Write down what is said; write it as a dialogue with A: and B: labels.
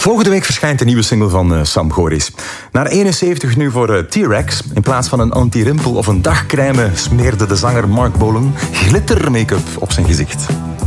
A: Volgende week verschijnt de nieuwe single van Sam Goris. Naar 71 nu voor T-Rex. In plaats van een anti-rimpel of een dagcrème smeerde de zanger Mark Bolan glitter-make-up op zijn gezicht.